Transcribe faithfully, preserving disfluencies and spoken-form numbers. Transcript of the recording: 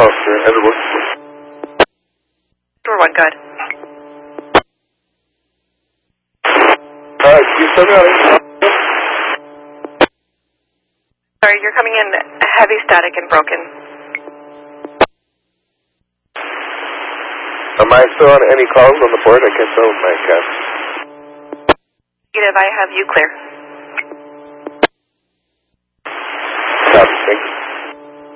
Foster, Edward. Door one, good. Uh, you still got it? Sorry, you're coming in heavy static and broken. Am I still on any calls on the board? I can't tell my cast. Negative, I have you clear.